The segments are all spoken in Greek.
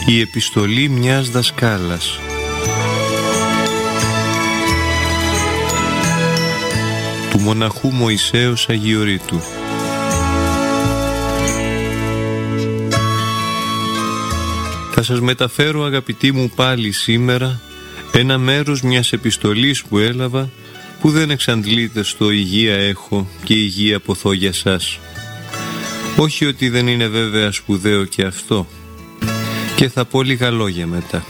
Η επιστολή μιας δασκάλας. Του μοναχού Μωυσέως Αγιορείτου. Θα σας μεταφέρω, αγαπητοί μου, πάλι σήμερα ένα μέρος μιας επιστολής που έλαβα, που δεν εξαντλείται στο «Υγεία έχω και υγεία ποθώ για σας». Όχι ότι δεν είναι βέβαια σπουδαίο και αυτό, και θα πω λίγα λόγια μετά.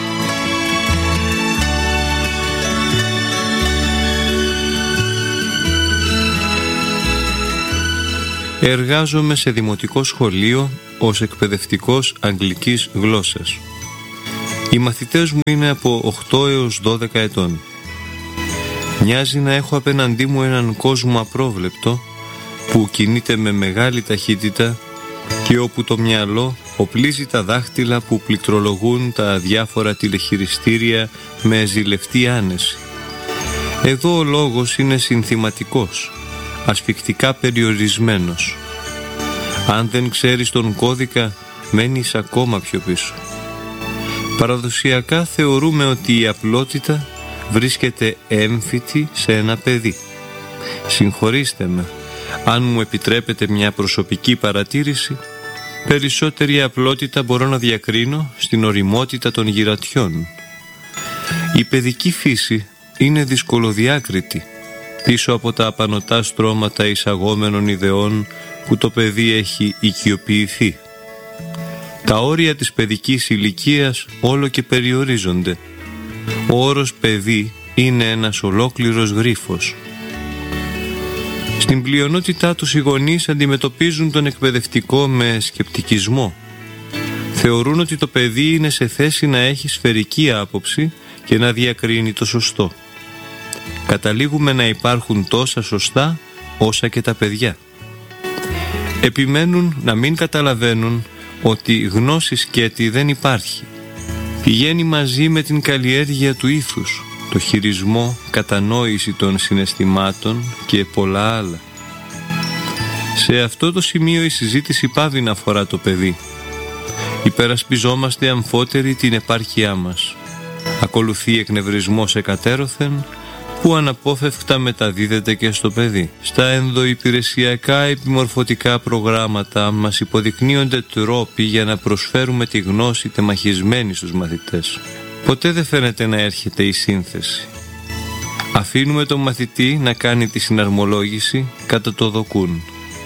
Εργάζομαι σε δημοτικό σχολείο ως εκπαιδευτικός αγγλικής γλώσσας. Οι μαθητές μου είναι από 8 έως 12 ετών. Μοιάζει να έχω απέναντί μου έναν κόσμο απρόβλεπτο που κινείται με μεγάλη ταχύτητα και όπου το μυαλό οπλίζει τα δάχτυλα που πληκτρολογούν τα διάφορα τηλεχειριστήρια με ζηλευτή άνεση. Εδώ ο λόγος είναι συνθηματικός, ασφικτικά περιορισμένος. Αν δεν ξέρεις τον κώδικα, μένεις ακόμα πιο πίσω. Παραδοσιακά θεωρούμε ότι η απλότητα βρίσκεται έμφυτη σε ένα παιδί. Συγχωρήστε με, αν μου επιτρέπετε μια προσωπική παρατήρηση, περισσότερη απλότητα μπορώ να διακρίνω στην ωριμότητα των γυρατιών. Η παιδική φύση είναι δυσκολοδιάκριτη πίσω από τα απανωτά στρώματα εισαγόμενων ιδεών που το παιδί έχει οικειοποιηθεί. Τα όρια της παιδικής ηλικίας όλο και περιορίζονται. Ο όρος παιδί είναι ένας ολόκληρος γρίφος. Στην πλειονότητά τους οι γονείς αντιμετωπίζουν τον εκπαιδευτικό με σκεπτικισμό. Θεωρούν ότι το παιδί είναι σε θέση να έχει σφαιρική άποψη και να διακρίνει το σωστό. Καταλήγουμε να υπάρχουν τόσα σωστά όσα και τα παιδιά. Επιμένουν να μην καταλαβαίνουν ότι γνώση σκέτη δεν υπάρχει. Πηγαίνει μαζί με την καλλιέργεια του ήθους, το χειρισμό, κατανόηση των συναισθημάτων και πολλά άλλα. Σε αυτό το σημείο η συζήτηση πάβει να αφορά το παιδί. Υπερασπιζόμαστε αμφότεροι την επάρκειά μας. Ακολουθεί εκνευρισμός εκατέρωθεν που αναπόφευκτα μεταδίδεται και στο παιδί. Στα ενδοϊπηρεσιακά επιμορφωτικά προγράμματα μας υποδεικνύονται τρόποι για να προσφέρουμε τη γνώση τεμαχισμένη στους μαθητές. Ποτέ δεν φαίνεται να έρχεται η σύνθεση. Αφήνουμε τον μαθητή να κάνει τη συναρμολόγηση κατά το δοκούν.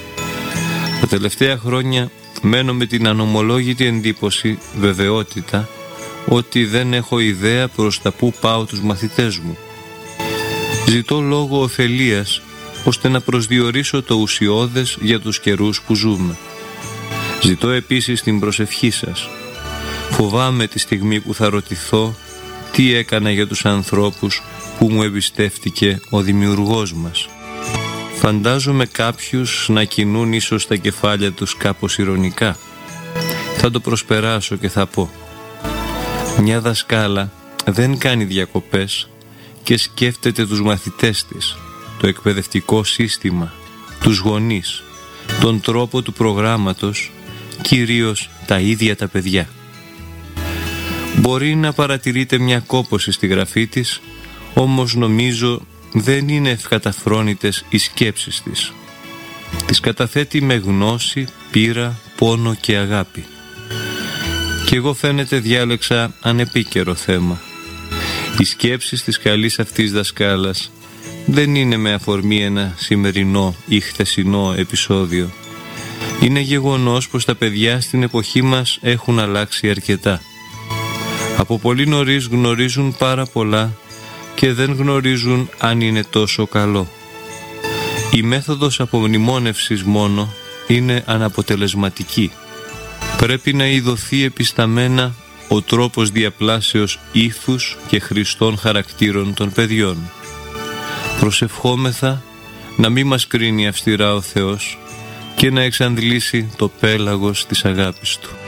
Τα τελευταία χρόνια μένω με την ανομολόγητη εντύπωση, βεβαιότητα, ότι δεν έχω ιδέα προς τα που πάω τους μαθητές μου. Ζητώ λόγο ωφελίας, ώστε να προσδιορίσω το ουσιώδες για τους καιρούς που ζούμε. Ζητώ επίσης την προσευχή σας. Φοβάμαι τη στιγμή που θα ρωτηθώ τι έκανα για τους ανθρώπους που μου εμπιστεύτηκε ο Δημιουργός μας. Φαντάζομαι κάποιους να κινούν ίσως τα κεφάλια τους κάπως ειρωνικά. Θα το προσπεράσω και θα πω: μια δασκάλα δεν κάνει διακοπές και σκέφτεται τους μαθητές της, το εκπαιδευτικό σύστημα, τους γονείς, τον τρόπο του προγράμματος, κυρίως τα ίδια τα παιδιά. Μπορεί να παρατηρείτε μια κόπωση στη γραφή της, όμως νομίζω δεν είναι ευκαταφρόνητες οι σκέψεις της. Τις καταθέτει με γνώση, πείρα, πόνο και αγάπη. Κι εγώ φαίνεται διάλεξα ανεπίκαιρο θέμα. Οι σκέψεις της καλής αυτής δασκάλας δεν είναι με αφορμή ένα σημερινό ή χθεσινό επεισόδιο. Είναι γεγονός πως τα παιδιά στην εποχή μας έχουν αλλάξει αρκετά. Από πολύ νωρίς γνωρίζουν πάρα πολλά και δεν γνωρίζουν αν είναι τόσο καλό. Η μέθοδος απομνημόνευσης μόνο είναι αναποτελεσματική. Πρέπει να ειδωθεί επισταμένα ο τρόπος διαπλάσεως ήθους και χρηστών χαρακτήρων των παιδιών. Προσευχόμεθα να μην μας κρίνει αυστηρά ο Θεός και να εξαντλήσει το πέλαγος της αγάπης Του.